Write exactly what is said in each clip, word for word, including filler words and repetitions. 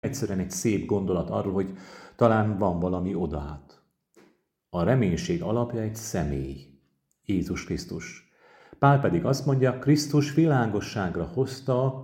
egyszerűen egy szép gondolat arról, hogy talán van valami odaát. A reménység alapja egy személy, Jézus Krisztus. Pál pedig azt mondja, Krisztus világosságra hozta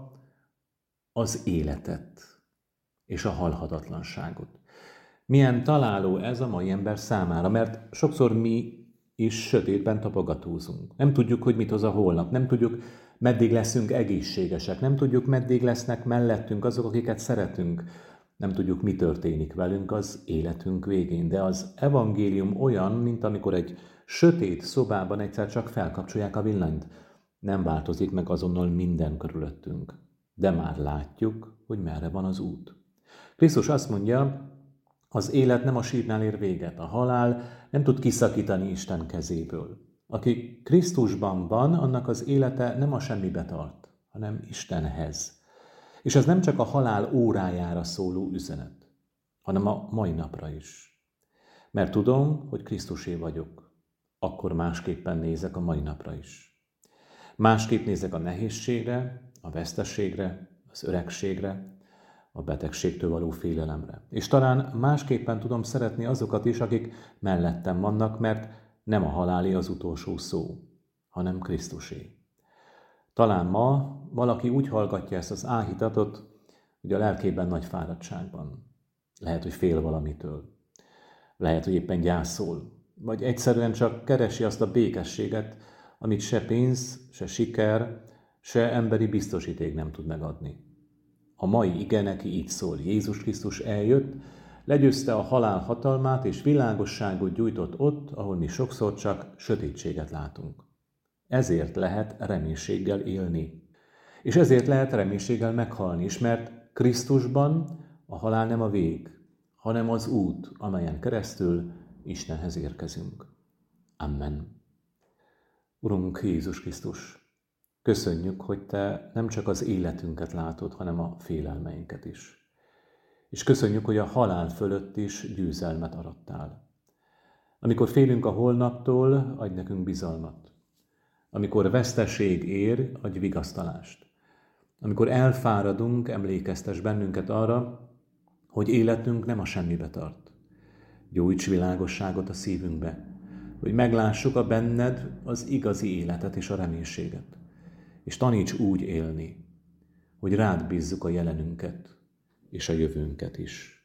az életet és a halhatatlanságot. Milyen találó ez a mai ember számára, mert sokszor mi is sötétben tapogatózunk. Nem tudjuk, hogy mit hoz a holnap, nem tudjuk, meddig leszünk egészségesek, nem tudjuk, meddig lesznek mellettünk azok, akiket szeretünk, nem tudjuk, mi történik velünk az életünk végén. De az evangélium olyan, mint amikor egy sötét szobában egyszer csak felkapcsolják a villanyt. Nem változik meg azonnal minden körülöttünk, de már látjuk, hogy merre van az út. Krisztus azt mondja, az élet nem a sírnál ér véget, a halál nem tud kiszakítani Isten kezéből. Aki Krisztusban van, annak az élete nem a semmibe tart, hanem Istenhez. És ez nem csak a halál órájára szóló üzenet, hanem a mai napra is. Mert tudom, hogy Krisztusé vagyok, akkor másképpen nézek a mai napra is. Másképp nézek a nehézségre, a veszteségre, az öregségre, a betegségtől való félelemre. És talán másképpen tudom szeretni azokat is, akik mellettem vannak, mert nem a halálé az utolsó szó, hanem Krisztusé. Talán ma valaki úgy hallgatja ezt az áhítatot, hogy a lelkében nagy fáradtságban. Lehet, hogy fél valamitől. Lehet, hogy éppen gyászol. Vagy egyszerűen csak keresi azt a békességet, amit se pénz, se siker, se emberi biztosíték nem tud megadni. A mai ige neki így szól. Jézus Krisztus eljött, legyőzte a halál hatalmát, és világosságot gyújtott ott, ahol mi sokszor csak sötétséget látunk. Ezért lehet reménységgel élni. És ezért lehet reménységgel meghalni is, mert Krisztusban a halál nem a vég, hanem az út, amelyen keresztül Istenhez érkezünk. Amen. Urunk Jézus Krisztus, köszönjük, hogy Te nem csak az életünket látod, hanem a félelmeinket is. És köszönjük, hogy a halál fölött is győzelmet arattál. Amikor félünk a holnaptól, adj nekünk bizalmat. Amikor veszteség ér, adj vigasztalást. Amikor elfáradunk, emlékeztes bennünket arra, hogy életünk nem a semmibe tart. Gyújts világosságot a szívünkbe, hogy meglássuk a benned az igazi életet és a reménységet. És taníts úgy élni, hogy rád bízzuk a jelenünket és a jövőnket is.